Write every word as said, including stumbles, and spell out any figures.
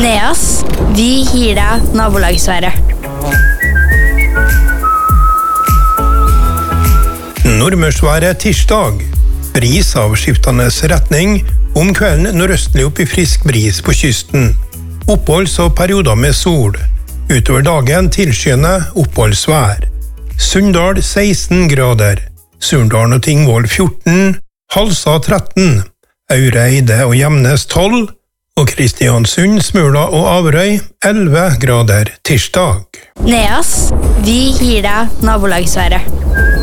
Neas, vi gir deg nabolagsværet. Nordmørsværet tirsdag. Bris av skiftende retning, om kvelden nordøstlig opp i frisk bris på kysten. Oppholds- og perioder med sol. Utover dagen tilskyende oppholdsvær. Sunndal seksten grader. Surndalen og Tingvoll fjorten. Halsa tretten. Aureide og Gjemnes tolv. Og Kristiansund, Smula og Averøy elleve grader tirsdag. Neas, vi gir deg nabolagsværet.